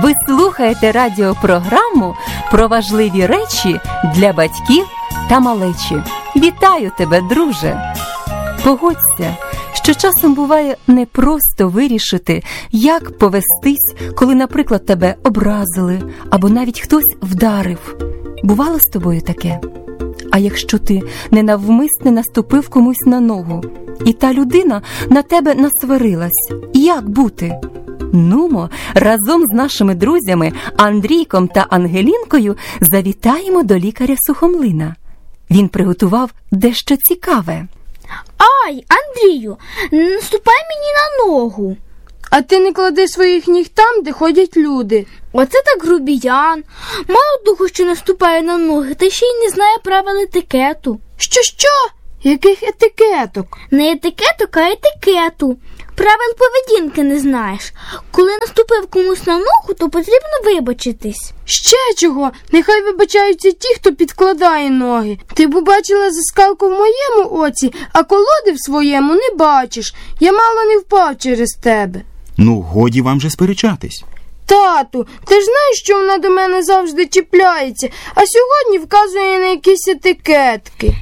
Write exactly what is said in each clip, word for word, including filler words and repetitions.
Ви слухаєте радіопрограму про важливі речі для батьків та малечі. Вітаю тебе, друже! Погодься, що часом буває непросто вирішити, як повестись, коли, наприклад, тебе образили, або навіть хтось вдарив. Бувало з тобою таке? А якщо ти ненавмисне наступив комусь на ногу, і та людина на тебе насварилась, як бути? Нумо, разом з нашими друзями Андрійком та Ангелінкою завітаємо до лікаря Сухомлина. Він приготував дещо цікаве. Ай, Андрію, не наступай мені на ногу. А ти не клади своїх ніг там, де ходять люди. Оце так грубіян. Мало того, що наступає на ноги, та ще й не знає правил етикету. Що-що? Яких етикеток? Не етикеток, а етикету. Правил поведінки не знаєш. Коли наступив комусь на ногу, то потрібно вибачитись. Ще чого? Нехай вибачаються ті, хто підкладає ноги. Ти б бачила заскалку в моєму оці, а колоди в своєму не бачиш. Я мало не впав через тебе. Ну, годі вам же сперечатись. Тату, ти ж знаєш, що вона до мене завжди чіпляється, а сьогодні вказує на якісь етикетки.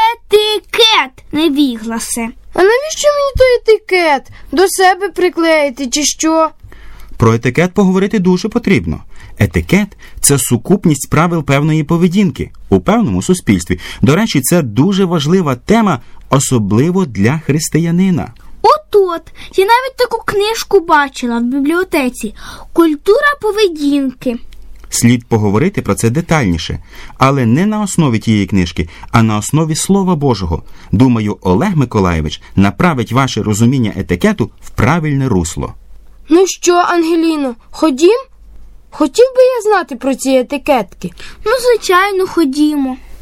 Етикет, невігласе. А навіщо мені той етикет? До себе приклеїти чи що? Про етикет поговорити дуже потрібно. Етикет – це сукупність правил певної поведінки у певному суспільстві. До речі, це дуже важлива тема, особливо для християнина. От-от, я навіть таку книжку бачила в бібліотеці «Культура поведінки». Слід поговорити про це детальніше, але не на основі тієї книжки, а на основі Слова Божого. Думаю, Олег Миколайович направить ваше розуміння етикету в правильне русло. Ну що, Ангеліно, ходім? Хотів би я знати про ці етикетки. Ну, звичайно, ходімо.